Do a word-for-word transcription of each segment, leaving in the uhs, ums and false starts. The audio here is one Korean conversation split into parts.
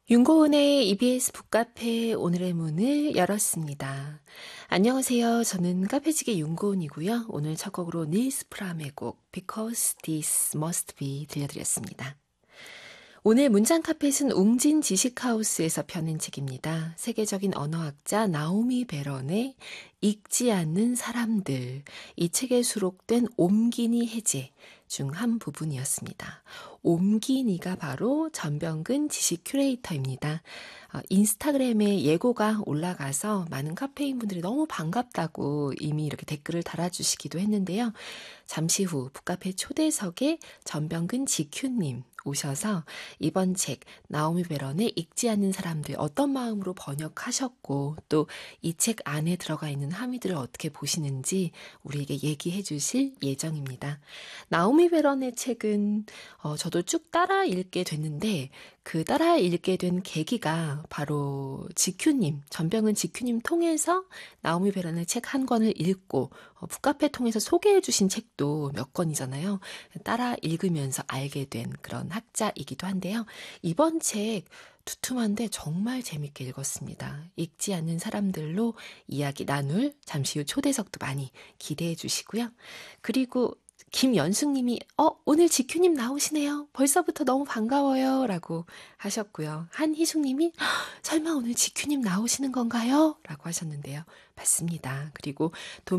윤고은의 이비에스 북카페 오늘의 문을 열었습니다. 안녕하세요. 저는 카페지게 윤고은이고요. 오늘 첫 곡으로 닐스 프람의 곡 Because This Must Be 들려드렸습니다. 오늘 문장 카펫은 웅진 지식하우스에서 펴낸 책입니다. 세계적인 언어학자 나오미 베런의 읽지 않는 사람들, 이 책에 수록된 옴기니 해제 중 한 부분이었습니다. 옴기니가 바로 전병근 지식 큐레이터입니다. 어, 인스타그램에 예고가 올라가서 많은 카페인분들이 너무 반갑다고 이미 이렇게 댓글을 달아주시기도 했는데요. 잠시 후 북카페 초대석에 전병근 지큐님 오셔서 이번 책 나오미 베런의 읽지 않는 사람들 어떤 마음으로 번역하셨고 또 이 책 안에 들어가 있는 함의들을 어떻게 보시는지 우리에게 얘기해 주실 예정입니다. 나오미 베런의 책은 어, 저도 쭉 따라 읽게 됐는데 그 따라 읽게 된 계기가 바로 지큐님, 전병은 지큐님 통해서 나오미 베런의 책 한 권을 읽고 어, 북카페 통해서 소개해 주신 책도 몇 권이잖아요. 따라 읽으면서 알게 된 그런 학자이기도 한데요. 이번 책 두툼한데 정말 재밌게 읽었습니다. 읽지 않는 사람들로 이야기 나눌 잠시 후 초대석도 많이 기대해 주시고요. 그리고 김연숙님이 어 오늘 지큐님 나오시네요. 벌써부터 너무 반가워요 라고 하셨고요. 한희숙님이 설마 오늘 지큐님 나오시는 건가요? 라고 하셨는데요. 맞습니다. 그리고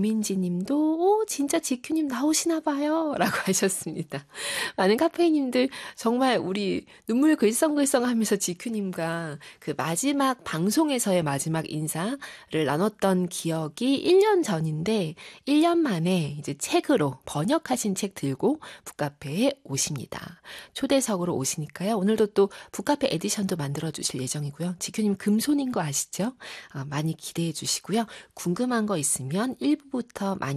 도민지님도 오 진짜 지큐님 나오시나 봐요 라고 하셨습니다. 많은 카페인님들 정말 우리 눈물 글썽글썽 하면서 지큐님과 그 마지막 방송에서의 마지막 인사를 나눴던 기억이 일 년 전인데 일 년 만에 이제 책으로 번역하신 책 들고 북카페에 오십니다. 초대석으로 오시니까요. 오늘도 또 북카페 에디션도 만들어주실 예정이고요. 지큐님 금손인 거 아시죠? 어, 많이 기대해 주시고요. 궁금한 거 있으면 일 부부터 많이